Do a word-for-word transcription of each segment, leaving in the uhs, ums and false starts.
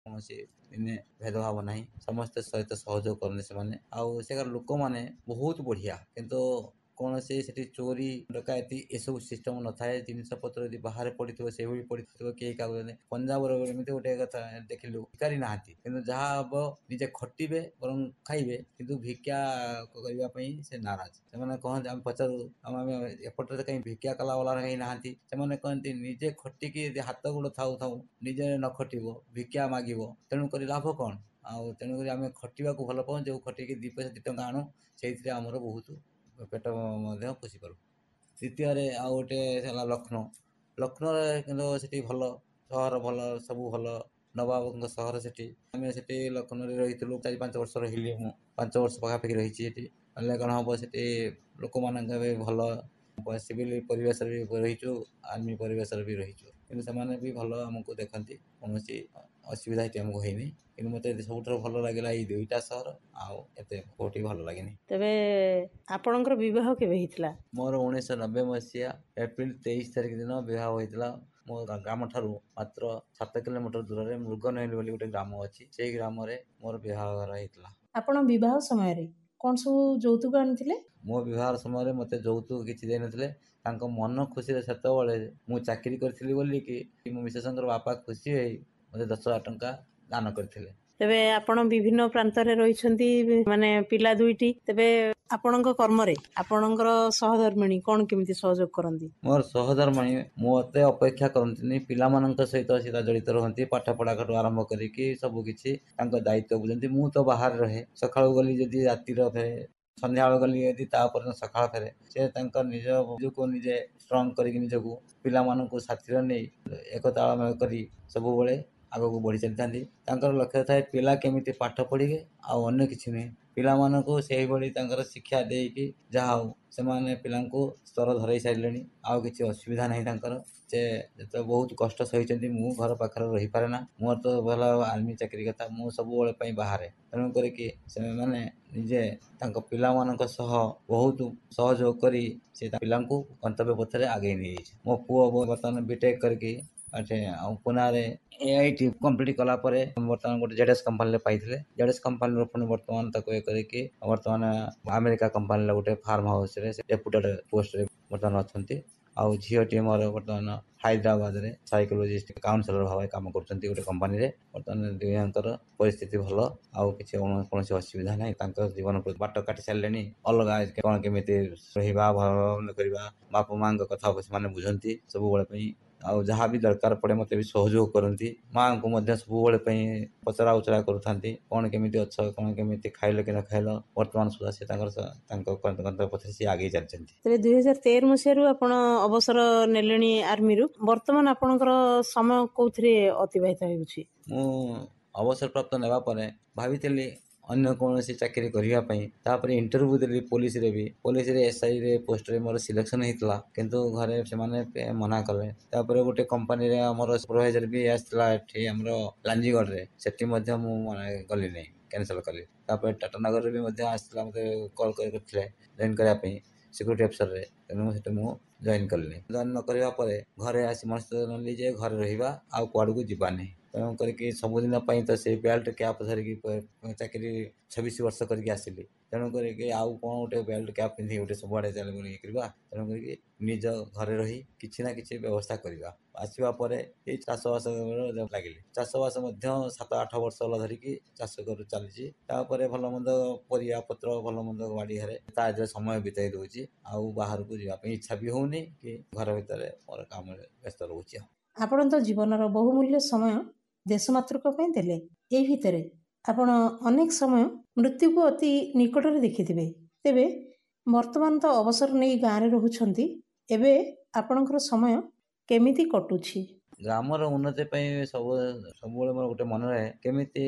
କୌଣସି ଦିନେ ଭେଦଭାବ ନାହିଁ, ସମସ୍ତେ ସହିତ ସହଯୋଗ କରନ୍ତି ସେମାନେ। ଆଉ ସେଠାକାର ଲୋକମାନେ ବହୁତ ବଢ଼ିଆ, କିନ୍ତୁ କୌଣସି ସେଠି ଚୋରି ଡକାୟତି ଏସବୁ ସିଷ୍ଟମ ନଥାଏ। ଜିନିଷ ପତ୍ର ଯଦି ବାହାରେ ପଡ଼ିଥିବ ସେଇଭଳି ପଡ଼ିଥିବ, କେହି କାହାକୁ ପଞ୍ଜାବର ଏମିତି ଗୋଟେ କଥା ଦେଖିଲୁ, ଭିକାରୀ ନାହାନ୍ତି, କିନ୍ତୁ ଯାହା ହବ ନିଜେ ଖଟିବେ ବରଂ ଖାଇବେ, କିନ୍ତୁ ଭିକ୍ଷା କରିବା ପାଇଁ ସେ ନାରାଜ। ସେମାନେ କହନ୍ତି, ଆମେ ପଚାରୁ ଆମେ ଏପଟରେ କାହିଁ ଭିକ୍ଷା କଲା ବାଲା କାହିଁ ନାହାନ୍ତି, ସେମାନେ କହନ୍ତି ନିଜେ ଖଟିକି ହାତ ଗୋଡ଼ ଥାଉ ଥାଉ ନିଜେ ନ ଖଟିବ ଭିକ୍ଷା ମାଗିବ, ତେଣୁକରି ଲାଭ କ'ଣ? ଆଉ ତେଣୁକରି ଆମେ ଖଟିବାକୁ ଭଲ ପାଉ, ଯେଉଁ ଖଟିକି ଦୁଇ ପଇସା ଦୁଇ ଟଙ୍କା ଆଣୁ, ସେଇଥିରେ ଆମର ବହୁତ ପେଟ ମଧ୍ୟ ପୋଷିପାରୁ। ଦ୍ୱିତୀୟରେ ଆଉ ଗୋଟେ ହେଲା ଲକ୍ଷ୍ନୌ। ଲକ୍ଷ୍ନୌରେ କିନ୍ତୁ ସେଠି ଭଲ ସହର, ଭଲ ସବୁ ଭଲ, ନବାବଙ୍କ ସହର ସେଠି। ଆମେ ସେଠି ଲକ୍ଷ୍ନୌରେ ରହିଥିଲୁ, ଚାରି ପାଞ୍ଚ ବର୍ଷ ରହିଲି। ମୁଁ ପାଞ୍ଚ ବର୍ଷ ପାଖାପାଖି ରହିଛି ସେଠି। ହେଲେ କ'ଣ ହେବ, ସେଠି ଲୋକମାନଙ୍କ ବି ଭଲ, ସିଭିଲ ପରିବେଶରେ ବି ରହିଛୁ, ଆର୍ମି ପରିବେଶରେ ବି ରହିଛୁ, କିନ୍ତୁ ସେମାନେ ବି ଭଲ ଆମକୁ ଦେଖନ୍ତି, କୌଣସି ଅସୁବିଧା ଏଠି ଆମକୁ ହେଇନି। କିନ୍ତୁ ମୋତେ ସବୁଠାରୁ ଭଲ ଲାଗିଲା ଏଇ ଦୁଇଟା ସହର, ଆଉ ଏତେ କେଉଁଠି ଭଲ ଲାଗେନି। ତେବେ ଆପଣଙ୍କର ବିବାହ କେବେ ହେଇଥିଲା? ମୋର ଉଣେଇଶହ ନବେ ମସିହା ଏପ୍ରିଲ ତେଇଶ ତାରିଖ ଦିନ ବିବାହ ହୋଇଥିଲା। ମୋ ଗ୍ରାମ ଠାରୁ ମାତ୍ର ସାତ କିଲୋମିଟର ଦୂରରେ ମୃଗନୟନୀ ବୋଲି ଗୋଟେ ଗ୍ରାମ ଅଛି, ସେଇ ଗ୍ରାମରେ ମୋର ବିବାହଘର ହେଇଥିଲା। ଆପଣ ବିବାହ ସମୟରେ କ'ଣ ସବୁ ଯୌତୁକ ଆଣିଥିଲେ? ମୋ ବିବାହ ସମୟରେ ମୋତେ ଯୌତୁକ କିଛି ଦେଇନଥିଲେ। ତାଙ୍କ ମନ ଖୁସିରେ ସେତେବେଳେ ମୁଁ ଚାକିରି କରିଥିଲି ବୋଲିକି ମୋ ମିସେସଙ୍କର ବାପା ଖୁସି ହୋଇ ମୋତେ ଦଶ ହଜାର ଟଙ୍କା ଦାନ କରିଥିଲେ। ତେବେ ଆପଣ ବିଭିନ୍ନ ପ୍ରାନ୍ତରେ ରହିଛନ୍ତି, ମାନେ ପିଲା ଦୁଇଟି, ତେବେ ଆପଣଙ୍କ କର୍ମରେ ଆପଣଙ୍କର ସହଧର୍ମିଣୀ କ'ଣ କେମିତି ସହଯୋଗ କରନ୍ତି? ମୋର ସହଧର୍ମିଣୀ ମୋତେ ଅପେକ୍ଷା କରନ୍ତିନି, ପିଲାମାନଙ୍କ ସହିତ ସିଧା ଜଡ଼ିତ ରୁହନ୍ତି, ପାଠ ପଢ଼ାଠୁ ଆରମ୍ଭ କରିକି ସବୁ କିଛି ତାଙ୍କ ଦାୟିତ୍ୱ ବୁଝନ୍ତି। ମୁଁ ତ ବାହାରେ ରହେ, ସକାଳୁ ଗଲି ଯଦି ରାତିର ଫେରେ, ସନ୍ଧ୍ୟାବେଳେ ଗଲି ଯଦି ତାପରେ ସକାଳ ଫେରେ। ସେ ତାଙ୍କ ନିଜ ନିଜକୁ ନିଜେ ଷ୍ଟ୍ରଙ୍ଗ କରିକି ନିଜକୁ ପିଲାମାନଙ୍କୁ ସାଥିରେ ନେଇ ଏକତାଳମେଳ କରି ସବୁବେଳେ ଆଗକୁ ବଢ଼ି ଚାଲିଥାନ୍ତି। ତାଙ୍କର ଲକ୍ଷ୍ୟ ଥାଏ ପିଲା କେମିତି ପାଠ ପଢ଼ିବେ, ଆଉ ଅନ୍ୟ କିଛି ନୁହେଁ। ପିଲାମାନଙ୍କୁ ସେଇଭଳି ତାଙ୍କର ଶିକ୍ଷା ଦେଇକି ଯାହା ହଉ ସେମାନେ ପିଲାଙ୍କୁ ସ୍ତର ଧରାଇ ସାରିଲେଣି, ଆଉ କିଛି ଅସୁବିଧା ନାହିଁ ତାଙ୍କର। ସେ ଯେତେ ବହୁତ କଷ୍ଟ ସହିଛନ୍ତି, ମୁଁ ଘର ପାଖରେ ରହିପାରେ ନା, ମୋର ତ ଭଲ ଆର୍ମି ଚାକିରି କଥା, ମୁଁ ସବୁବେଳେ ପାଇଁ ବାହାରେ। ତେଣୁ କରିକି ସେମାନେ ନିଜେ ତାଙ୍କ ପିଲାମାନଙ୍କ ସହ ବହୁତ ସହଯୋଗ କରି ସେ ପିଲାଙ୍କୁ ଗନ୍ତବ୍ୟ ପଥରେ ଆଗେଇ ନେଇଯାଇଛି। ମୋ ପୁଅ ବର୍ତ୍ତମାନ ବିଟେକ୍ କରିକି ଏଠି ଆଉ ପୁନାରେ ଏ ଆଇ ଟି କମ୍ପ୍ଲିଟ୍ କଲା ପରେ ବର୍ତ୍ତମାନ ଗୋଟେ ଜେଡେସ୍ କମ୍ପାନୀରେ ପାଇଥିଲେ। ଜେଡେସ୍ କମ୍ପାନୀର ପୁଣି ବର୍ତ୍ତମାନ ତାକୁ ଇଏ କରିକି ବର୍ତ୍ତମାନ ଆମେରିକା କମ୍ପାନୀର ଗୋଟେ ଫାର୍ମ ହାଉସ୍ରେ ସେ ଡେପୁଟେଡ୍ ପୋଷ୍ଟରେ ବର୍ତ୍ତମାନ ଅଛନ୍ତି। ଆଉ ଝିଅଟିଏ ମୋର ବର୍ତ୍ତମାନ ହାଇଦ୍ରାବାଦରେ ସାଇକୋଲୋଜିଷ୍ଟ କାଉନସିଲର ଭାବରେ କାମ କରୁଛନ୍ତି ଗୋଟେ କମ୍ପାନୀରେ। ବର୍ତ୍ତମାନ ଦୁହିଁଙ୍କର ପରିସ୍ଥିତି ଭଲ, ଆଉ କିଛି କୌଣସି ଅସୁବିଧା ନାହିଁ। ତାଙ୍କ ଜୀବନ ବାଟ କାଟି ସାରିଲେଣି, ଅଲଗା କ'ଣ କେମିତି ରହିବା, ଭଲ କରିବା, ବାପା ମାଆଙ୍କ କଥା ସେମାନେ ବୁଝନ୍ତି ସବୁବେଳେ ପାଇଁ। ଆଉ ଯାହା ବି ଦରକାର ପଡ଼େ ମୋତେ ବି ସହଯୋଗ କରନ୍ତି। ମାଆଙ୍କୁ ମଧ୍ୟ ସବୁବେଳେ ପାଇଁ ପଚରା ଉଚରା କରୁଥାନ୍ତି, କ'ଣ କେମିତି ଅଛ, କ'ଣ କେମିତି ଖାଇଲ କି ନ ଖାଇଲ। ବର୍ତ୍ତମାନ ସୁଦ୍ଧା ସେ ତାଙ୍କର ତାଙ୍କ ଗନ୍ତବ୍ୟ ପଥରେ ସିଏ ଆଗେଇ ଚାଲିଛନ୍ତି। ତେବେ ଦୁଇ ହଜାର ତେର ମସିହାରୁ ଆପଣ ଅବସର ନେଲେଣି ଆର୍ମିରୁ, ବର୍ତ୍ତମାନ ଆପଣଙ୍କର ସମୟ କୋଉଥିରେ ଅତିବାହିତ ହେଉଛି? ମୁଁ ଅବସରପ୍ରାପ୍ତ ନେବା ପରେ ଭାବିଥିଲି ଅନ୍ୟ କୌଣସି ଚାକିରି କରିବା ପାଇଁ। ତାପରେ ଇଣ୍ଟରଭ୍ୟୁ ଦେଲି ପୋଲିସରେ ବି, ପୋଲିସରେ ଏସ୍ ଆଇ ରେ ପୋଷ୍ଟରେ ମୋର ସିଲେକ୍ସନ୍ ହେଇଥିଲା, କିନ୍ତୁ ଘରେ ସେମାନେ ମନା କଲେ। ତାପରେ ଗୋଟେ କମ୍ପାନୀରେ ଆମର ସୁପରଭାଇଜର ବି ଆସିଥିଲା ଏଠି ଆମର ଲାଞ୍ଜିଗଡ଼ରେ, ସେଠି ମଧ୍ୟ ମୁଁ ଗଲି ନାହିଁ, କ୍ୟାନସଲ୍ କଲି। ତାପରେ ଟାଟାନଗରରେ ବି ମଧ୍ୟ ଆସିଥିଲା, ମୋତେ କଲ୍ କରିଥିଲେ ଜଏନ୍ କରିବା ପାଇଁ ସିକ୍ୟୁରିଟି ଅଫିସରରେ, ତେଣୁ ସେଠି ମୁଁ ଜଏନ୍ କଲିନି। ଜଏନ୍ ନ କରିବା ପରେ ଘରେ ଆସି ମନସ୍ଥ ନେଲି ଯେ ଘରେ ରହିବା, ଆଉ କୁଆଡ଼କୁ ଯିବା ନାହିଁ। ତେଣୁ କରିକି ସବୁଦିନ ପାଇଁ ତ ସେଇ ବେଲ୍ଟ କ୍ୟାପ୍ ଧରିକି ଚାକିରି ଛବିଶ ବର୍ଷ କରିକି ଆସିଲି। ତେଣୁ କରିକି ଆଉ କ'ଣ ଗୋଟେ ବେଲ୍ଟ କ୍ୟାପ୍ ପିନ୍ଧିକି ଗୋଟେ ସବୁଆଡ଼େ ଚାଲି ଇଏ କରିବା। ତେଣୁ କରିକି ନିଜ ଘରେ ରହି କିଛି ନା କିଛି ବ୍ୟବସ୍ଥା କରିବା। ଆସିବା ପରେ ଏଇ ଚାଷବାସ ଲାଗିଲି। ଚାଷବାସ ମଧ୍ୟ ସାତ ଆଠ ବର୍ଷ ହେଲା ଧରିକି ଚାଷ କରୁ ଚାଲିଛି। ତାପରେ ଭଲ ମନ୍ଦ ପରିବା ପତ୍ର ଭଲ ମନ୍ଦ ବାଡ଼ି ଘରେ ତା ଦେହରେ ସମୟ ବିତାଇ ଦେଉଛି। ଆଉ ବାହାରକୁ ଯିବା ପାଇଁ ଇଚ୍ଛା ବି ହେଉନି, କି ଘର ଭିତରେ ମୋର କାମରେ ବ୍ୟସ୍ତ ରହୁଛି। ଆଉ ଆପଣ ତ ଜୀବନର ବହୁମୂଲ୍ୟ ସମୟ ଦେଶ ମାତୃକ ପାଇଁ ଦେଲେ। ଏହି ଭିତରେ ଆପଣ ଅନେକ ସମୟ ମୃତ୍ୟୁକୁ ଅତି ନିକଟରେ ଦେଖିଥିବେ। ତେବେ ବର୍ତ୍ତମାନ ତ ଅବସର ନେଇ ଗାଁରେ ରହୁଛନ୍ତି, ଏବେ ଆପଣଙ୍କର ସମୟ କେମିତି କଟୁଛି? ଗ୍ରାମର ଉନ୍ନତି ପାଇଁ ସବୁ ସବୁବେଳେ ମୋର ଗୋଟେ ମନେ ରହେ, କେମିତି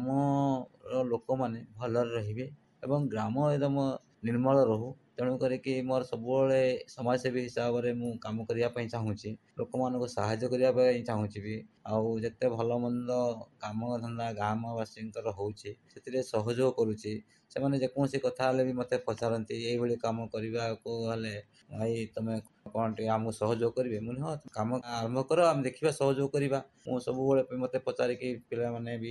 ଗ୍ରାମର ଲୋକମାନେ ଭଲରେ ରହିବେ ଏବଂ ଗ୍ରାମ ଏକଦମ ନିର୍ମଳ ରହୁ। ତେଣୁ କରିକି ମୋର ସବୁବେଳେ ସମାଜସେବୀ ହିସାବରେ ମୁଁ କାମ କରିବା ପାଇଁ ଚାହୁଁଛି, ଲୋକମାନଙ୍କୁ ସାହାଯ୍ୟ କରିବା ପାଇଁ ଚାହୁଁଛି ବି। ଆଉ ଯେତେ ଭଲ ମନ୍ଦ କାମ ଧନ୍ଦା ଗ୍ରାମବାସୀଙ୍କର ହେଉଛି ସେଥିରେ ସହଯୋଗ କରୁଛି। ସେମାନେ ଯେକୌଣସି କଥା ହେଲେ ବି ମୋତେ ପଚାରନ୍ତି, ଏଇଭଳି କାମ କରିବାକୁ ହେଲେ ଭାଇ ତୁମେ କ'ଣ ଟିକେ ଆମକୁ ସହଯୋଗ କରିବେ? ମୁଁ ହଁ କାମ ଆରମ୍ଭ କର, ଆମେ ଦେଖିବା ସହଯୋଗ କରିବା। ମୁଁ ସବୁବେଳେ ମୋତେ ପଚାରିକି ପିଲାମାନେ ବି